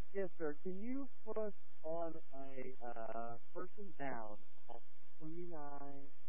Yes, sir. Can you put us on a person down at 29?